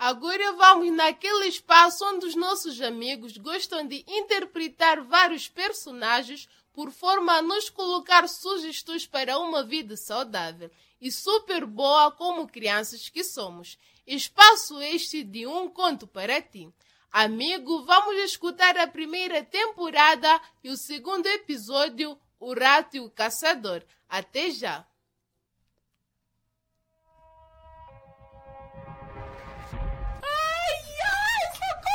Agora vamos naquele espaço onde os nossos amigos gostam de interpretar vários personagens por forma a nos colocar sugestões para uma vida saudável e super boa como crianças que somos. Espaço este de um conto para ti. Amigo, vamos escutar a primeira temporada e o segundo episódio, O Rato e o Caçador. Até já!